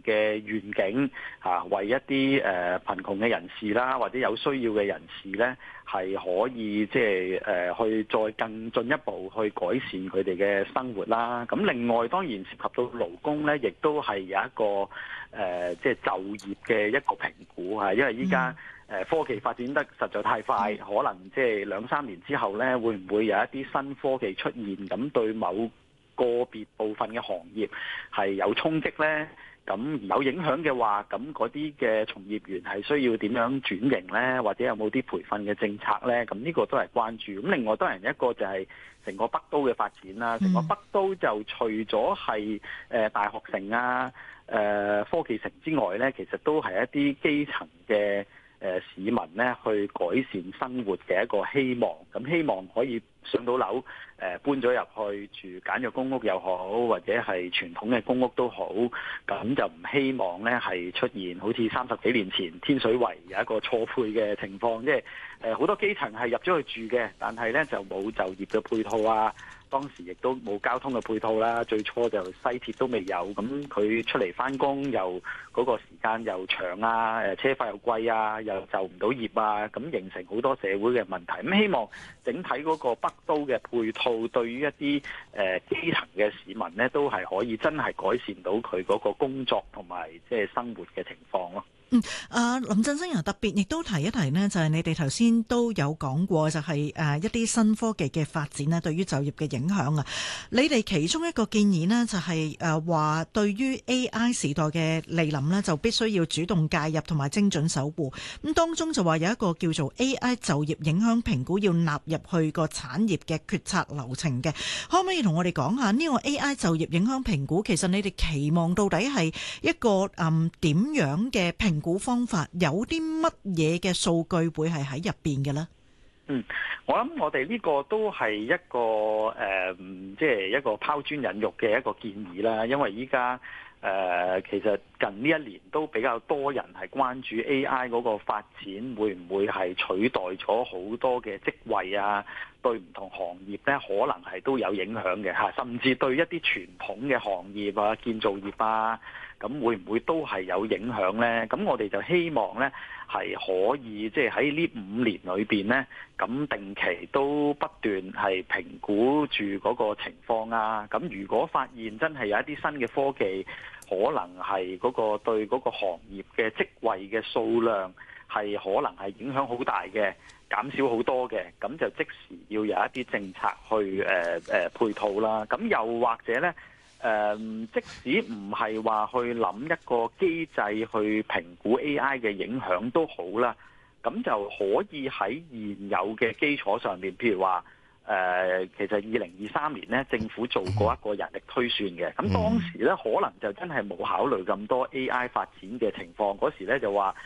嘅願景為一啲貧窮嘅人士啦，或者有需要嘅人士咧，係可以即係去再更進一步去改善佢哋嘅生活啦。咁另外當然涉及到勞工咧，亦都係有一個即係就業嘅一個評估嚇，因為依家科技發展得實在太快，可能即係2-3年之後咧，會唔會有一啲新科技出現，咁對某個別部分嘅行業係有衝擊咧？咁有影響嘅話，咁嗰啲嘅從業員係需要點樣轉型咧？或者有冇啲培訓嘅政策咧？咁呢個都係關注。咁另外當然一個就係成個北都嘅發展啦。成個北都就除咗係大學城啊、科技城之外咧，其實都係一啲基層嘅市民咧去改善生活嘅一個希望。咁希望可以上到樓，搬咗入去住簡約公屋又好，或者係傳統嘅公屋都好，咁就唔希望咧係出現好似30幾年前天水圍有一個錯配嘅情況，即係好多基層係入咗去住嘅，但係咧就冇就業嘅配套啊。當時亦都冇交通嘅配套啦，最初就西鐵都未有，咁佢出嚟返工又嗰個時間又長啊，車費又貴啊，又就唔到業啊，咁形成好多社會嘅問題。咁希望整體嗰個北都嘅配套對於一啲基層嘅市民咧，都係可以真係改善到佢嗰個工作同埋即係生活嘅情況咯。 林振昇特別亦都提一提呢，就係你哋頭先都有講過，就係一啲新科技嘅發展呢對於就業嘅影響啊。你哋其中一個建議呢，就係話對於 AI 時代嘅來臨呢，就必須要主動介入同埋精準守護。咁當中就話有一個叫做 AI 就業影響評估要納入去個產業嘅決策流程嘅，可唔可以同我哋講下呢個 AI 就業影響評估？其實你哋期望到底係一個點樣嘅評估方法，有啲乜嘢嘅數據會係喺入邊嘅咧？ 我諗我哋呢個都係一個即係一個拋磚引玉嘅一個建議啦。因為依家其實近呢一年都比較多人係關注 AI 嗰個發展會唔會係取代咗好多嘅職位啊？對唔同行業咧，可能係都有影響嘅嚇，甚至對一啲傳統嘅行業啊、建造業啊，咁會唔會都係有影響咧？咁我哋就希望咧係可以即係喺呢5年裏邊咧，咁定期都不斷係評估住嗰個情況啊。咁如果發現真係有一啲新嘅科技，可能係嗰個對嗰個行業嘅職位嘅數量係可能係影響好大嘅，減少好多嘅，咁就即時要有一啲政策去配套啦。咁又或者呢，即使唔係話去諗一個機制去評估 AI 嘅影響都好啦，咁就可以喺現有嘅基礎上面，譬如話其實2023年呢，政府做過一個人力推算嘅，咁當時呢，可能就真係冇考慮咁多 AI 發展嘅情況，嗰時呢就話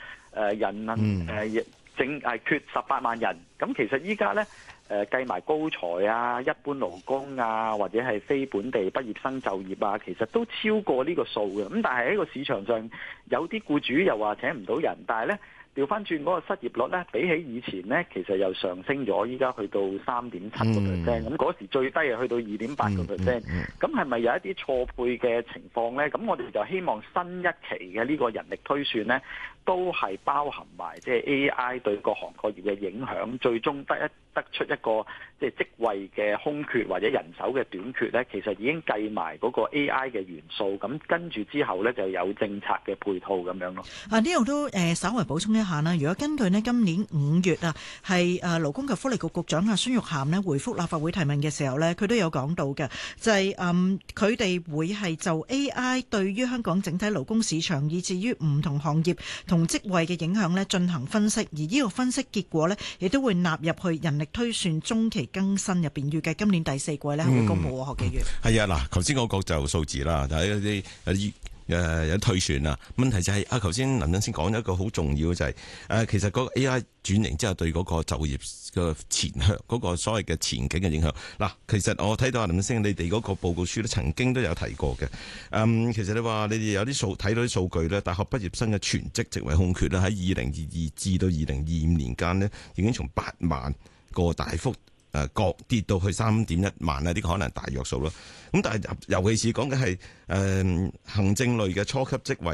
淨係缺18萬人，咁其實依家咧計埋高才啊、一般勞工啊，或者係非本地畢業生就業啊，其實都超過呢個數嘅。咁但係喺個市場上，有啲僱主又話請唔到人，但係咧調翻轉嗰個失業率咧，比起以前咧，其實又上升咗，依家去到3.7%，咁嗰時最低係去到2.8%。咁係咪有一啲錯配嘅情況咧？咁我哋就希望新一期嘅呢個人力推算咧，都係包含埋即係 AI 對各行各業嘅影響，最終得出一個即係職位嘅空缺或者人手嘅短缺咧，其實已經計埋嗰個 AI 嘅元素，咁跟住之後咧就有政策嘅配套咁樣咯。 呢度都稍為補充一下啦。如果根據呢今年5月啊，係勞工及福利局局長孫玉菡呢回覆立法會提問嘅時候咧，佢都有講到嘅，就係佢哋會係就 AI 對於香港整體勞工市場以至於唔同行業同職位嘅影響咧進行分析，而呢個分析結果咧亦都會納入去人力推算中期更新入邊，預計今年第4季咧係會公布。何記月係啊，嗱，頭先嗰個就數字啦，就係一啲有推算啊。問題就係頭先林振昇講咗一個好重要嘅就係其實嗰個 AI 轉型之後對嗰個就業嘅前向嗰個所謂嘅前景嘅影響。嗱，其實我睇到林振昇你哋嗰個報告書咧曾經都有提過嘅。其實你話你哋有啲睇到啲數據咧，大學畢業生嘅全職職位空缺咧喺2022至到2025年間呢，已經從8萬個大幅各跌到去3.1萬啊！呢個可能大約數咯。咁但係尤其是講嘅係行政類嘅初級職位。